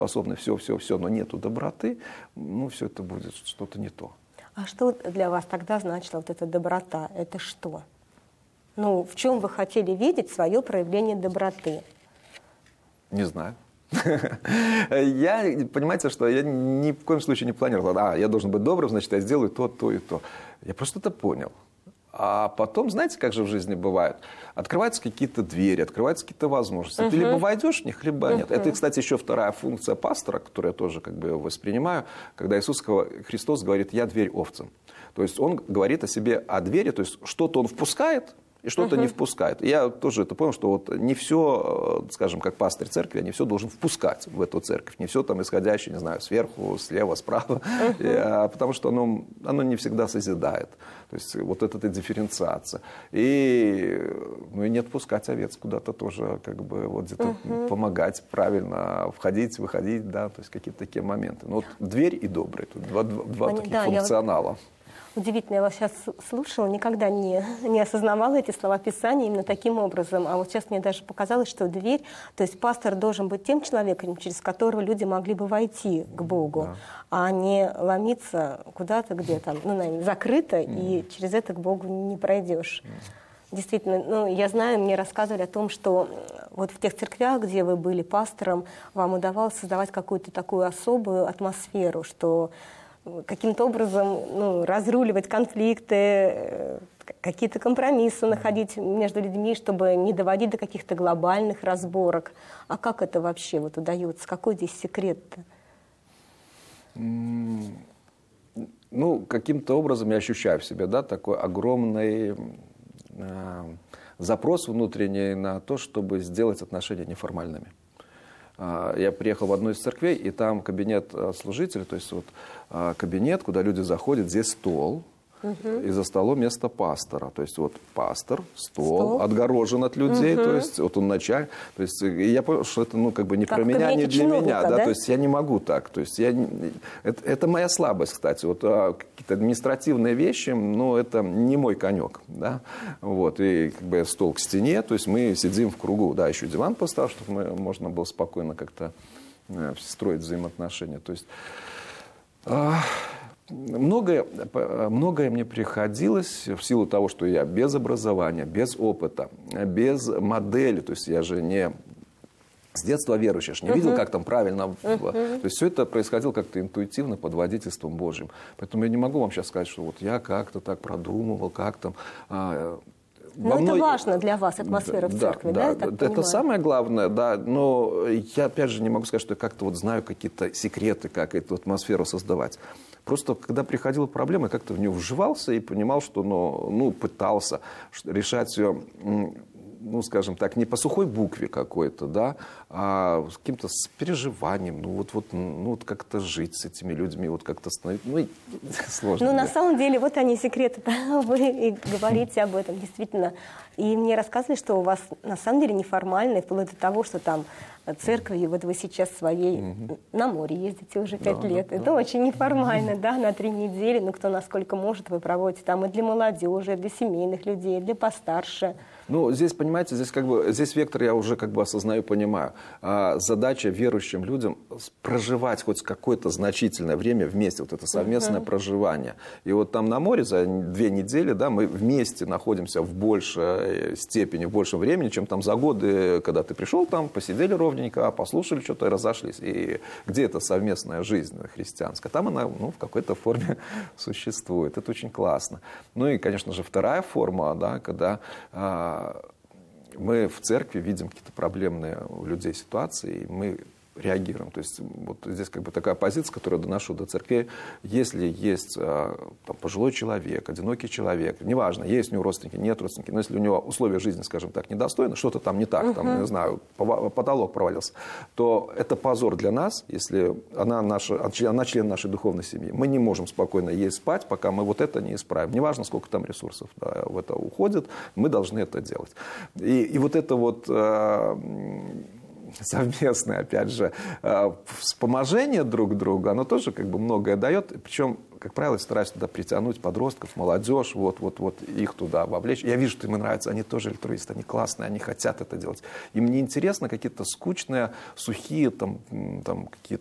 способны все, но нету доброты, ну, все это будет что-то не то. А что для вас тогда значила вот эта доброта? Это что? Ну, в чем вы хотели видеть свое проявление доброты? Не знаю. Понимаете, что я ни в коем случае не планировал. Я должен быть добрым, значит, я сделаю то, то и то. Я просто это понял. А потом, знаете, как же в жизни бывает? Открываются какие-то двери, открываются какие-то возможности. Ты либо войдешь в них, либо нет. Это, кстати, еще вторая функция пастора, которую я тоже как бы воспринимаю, когда Иисус Христос говорит: «Я дверь овцам». То есть он говорит о себе, о двери, то есть что-то он впускает, и что-то не впускает. Я тоже это понял, что вот не все, скажем, как пастырь церкви, я не все должен впускать в эту церковь. Не все там исходящее, не знаю, сверху, слева, справа. Потому что оно не всегда созидает. То есть вот эта дифференциация. И не отпускать овец куда-то тоже, как бы вот где-то помогать правильно входить, выходить, да, то есть какие-то такие моменты. Но вот дверь и добрый, тут два таких функционала. Удивительно, я вас сейчас слушала, никогда не осознавала эти слова Писания именно таким образом. А вот сейчас мне даже показалось, что дверь, то есть пастор должен быть тем человеком, через которого люди могли бы войти к Богу, а не ломиться куда-то, где там, наверное, закрыто, и через это к Богу не пройдешь. Действительно, я знаю, мне рассказывали о том, что вот в тех церквях, где вы были пастором, вам удавалось создавать какую-то такую особую атмосферу, что каким-то образом разруливать конфликты, какие-то компромиссы находить между людьми, чтобы не доводить до каких-то глобальных разборок. А как это вообще вот удается? Какой здесь секрет-то? Каким-то образом я ощущаю в себе, да, такой огромный запрос внутренний на то, чтобы сделать отношения неформальными. Я приехал в одну из церквей, и там кабинет служителя, то есть вот кабинет, куда люди заходят, здесь стол, и за столом место пастора. То есть вот пастор, стол отгорожен от людей, то есть вот он начальник. То есть я понял, что это как бы не про меня, не для меня. Да? То есть я не могу так. То есть это моя слабость, кстати. Вот какие-то административные вещи, это не мой конек. Да? Вот, и как бы стол к стене, то есть мы сидим в кругу. Да, еще диван поставил, чтобы можно было спокойно как-то строить взаимоотношения. То есть многое мне приходилось в силу того, что я без образования, без опыта, без модели, то есть я же не с детства верующий, не видел, как там правильно. То есть все это происходило как-то интуитивно под водительством Божьим. Поэтому я не могу вам сейчас сказать, что вот я как-то так продумывал, как там. Это важно для вас, атмосфера в церкви, да? Это самое главное, да. Но я опять же не могу сказать, что я как-то вот знаю какие-то секреты, как эту атмосферу создавать. Просто, когда приходила проблема, я как-то в нее вживался и понимал, что, пытался решать ее, скажем так, не по сухой букве какой-то, да, а с каким-то переживанием, вот как-то жить с этими людьми, вот как-то становиться, сложно. На самом деле, вот они секреты, вы и говорите об этом, действительно. И мне рассказывали, что у вас на самом деле неформально, вплоть до того, что там церковью, вот вы сейчас своей на море ездите уже 5 лет. Это очень неформально, да, на 3 недели, кто насколько может, вы проводите там и для молодежи, и для семейных людей, и для постарше. Здесь, понимаете, здесь вектор я уже как бы осознаю, понимаю. Задача верующим людям проживать хоть какое-то значительное время вместе, вот это совместное проживание. И вот там на море за 2 недели, да, мы вместе находимся в большей степени, в большем времени, чем там за годы, когда ты пришел там, посидели ровненько, послушали что-то и разошлись. И где эта совместная жизнь христианская? Там она, в какой-то форме существует. Это очень классно. И, конечно же, вторая форма, да, когда мы в церкви видим какие-то проблемные у людей ситуации, и мы реагируем. То есть вот здесь как бы такая позиция, которую я доношу до церкви. Если есть там, пожилой человек, одинокий человек, неважно, есть у него родственники, нет родственники, но если у него условия жизни, скажем так, недостойны, что-то там не так, там, не знаю, потолок провалился, то это позор для нас, если она член нашей духовной семьи. Мы не можем спокойно есть спать, пока мы вот это не исправим. Неважно, сколько там ресурсов в это уходит, мы должны это делать. И вот это вот совместное, опять же, вспоможение друг друга, оно тоже как бы многое дает. Причем, как правило, я стараюсь туда притянуть подростков, молодежь, вот, их туда вовлечь. Я вижу, что им нравится, они тоже альтруисты, они классные, они хотят это делать. Им не интересно какие-то скучные, сухие, там какие-то